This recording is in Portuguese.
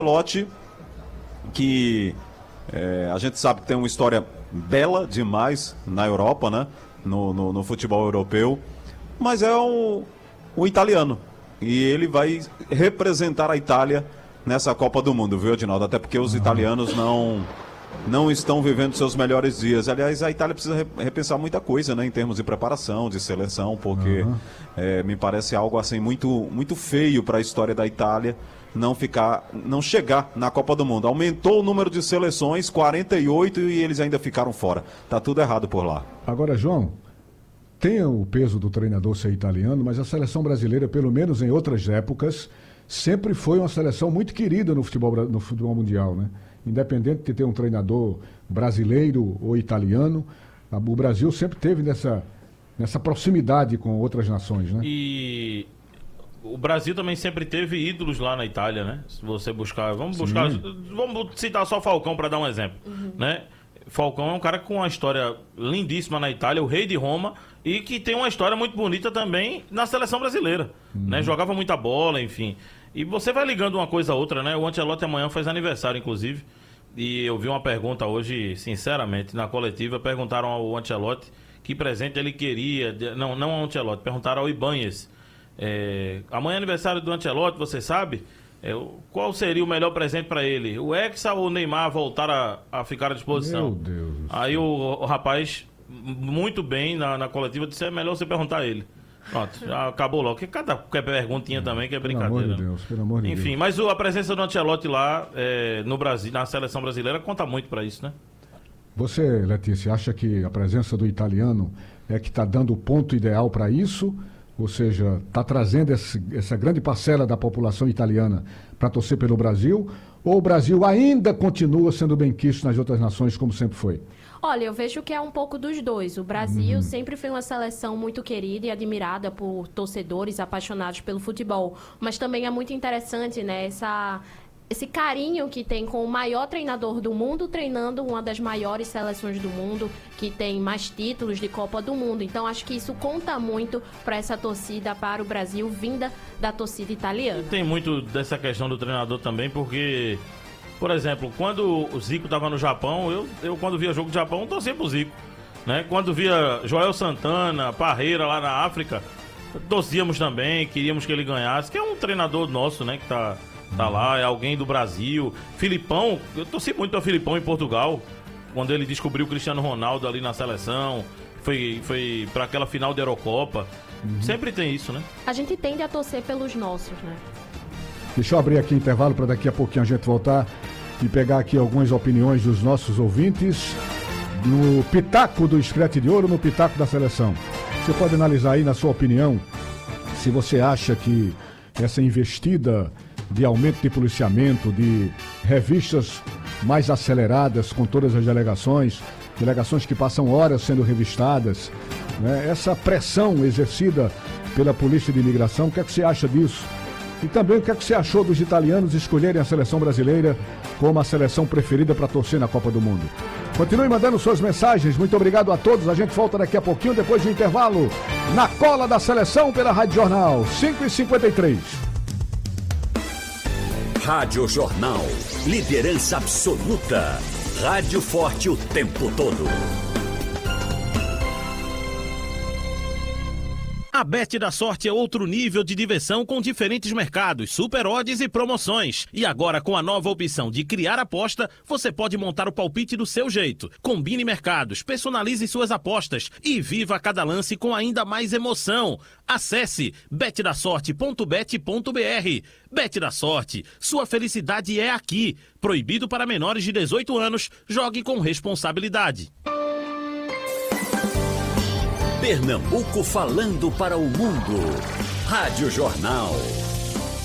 Ancelotti, que a gente sabe que tem uma história bela demais na Europa, né? No futebol europeu, mas é um italiano. E ele vai representar a Itália nessa Copa do Mundo, viu, Edinaldo? Até porque os italianos não estão vivendo seus melhores dias. Aliás, a Itália precisa repensar muita coisa, né, em termos de preparação, de seleção, porque me parece algo assim muito feio para a história da Itália não chegar na Copa do Mundo. Aumentou o número de seleções, 48, e eles ainda ficaram fora. Tá tudo errado por lá. Agora, João, tem o peso do treinador ser italiano, mas a seleção brasileira, pelo menos em outras épocas, sempre foi uma seleção muito querida no futebol mundial, né? Independente de ter um treinador brasileiro ou italiano, o Brasil sempre teve nessa proximidade com outras nações, né? E o Brasil também sempre teve ídolos lá na Itália, né? Se você buscar, vamos citar só Falcão para dar um exemplo, né? Falcão é um cara com uma história lindíssima na Itália, o rei de Roma, e que tem uma história muito bonita também na seleção brasileira, né? Jogava muita bola, enfim. E você vai ligando uma coisa a outra, né? O Ancelotti amanhã faz aniversário, inclusive, e eu vi uma pergunta hoje, sinceramente, na coletiva, perguntaram ao Ancelotti que presente ele queria, não ao Ancelotti, perguntaram ao Ibáñez. Amanhã é aniversário do Ancelotti, você sabe? Qual seria o melhor presente para ele? O Hexa ou o Neymar voltar a ficar à disposição? Meu Deus. Aí o rapaz, muito bem na coletiva, disse: é melhor você perguntar a ele. Pronto, já acabou logo. Porque cada perguntinha também que é brincadeira. Pelo amor de Deus. Enfim, mas a presença do Ancelotti lá no Brasil, na seleção brasileira, conta muito para isso, né? Você, Letícia, acha que a presença do italiano é que está dando o ponto ideal para isso? Ou seja, está trazendo essa grande parcela da população italiana para torcer pelo Brasil? Ou o Brasil ainda continua sendo benquisto nas outras nações como sempre foi? Olha, eu vejo que é um pouco dos dois. O Brasil sempre foi uma seleção muito querida e admirada por torcedores apaixonados pelo futebol. Mas também é muito interessante, né, esse carinho que tem com o maior treinador do mundo, treinando uma das maiores seleções do mundo, que tem mais títulos de Copa do Mundo. Então, acho que isso conta muito para essa torcida, para o Brasil, vinda da torcida italiana. E tem muito dessa questão do treinador também, porque, por exemplo, quando o Zico estava no Japão, eu quando via jogo do Japão, torcia pro Zico, né? Quando via Joel Santana, Parreira lá na África, torcíamos também, queríamos que ele ganhasse, que é um treinador nosso, né, que tá lá, é alguém do Brasil. Filipão, eu torci muito ao Filipão em Portugal, quando ele descobriu o Cristiano Ronaldo ali na seleção, foi para aquela final da Eurocopa. Sempre tem isso, né? A gente tende a torcer pelos nossos, né? Deixa eu abrir aqui o intervalo para daqui a pouquinho a gente voltar e pegar aqui algumas opiniões dos nossos ouvintes no Pitaco do Screte de Ouro, no Pitaco da Seleção. Você pode analisar aí, na sua opinião, se você acha que essa investida de aumento de policiamento, de revistas mais aceleradas com todas as delegações que passam horas sendo revistadas, né? Essa pressão exercida pela Polícia de Imigração, o que é que você acha disso? E também o que é que você achou dos italianos escolherem a seleção brasileira como a seleção preferida para torcer na Copa do Mundo? Continue mandando suas mensagens, muito obrigado a todos, a gente volta daqui a pouquinho, depois do intervalo, na cola da seleção pela Rádio Jornal, 5h53. Rádio Jornal, liderança absoluta. Rádio forte o tempo todo. A Bet da Sorte é outro nível de diversão com diferentes mercados, super odds e promoções. E agora, com a nova opção de criar aposta, você pode montar o palpite do seu jeito. Combine mercados, personalize suas apostas e viva cada lance com ainda mais emoção. Acesse betdasorte.bet.br. Bet da Sorte, sua felicidade é aqui. Proibido para menores de 18 anos, jogue com responsabilidade. Pernambuco falando para o mundo. Rádio Jornal.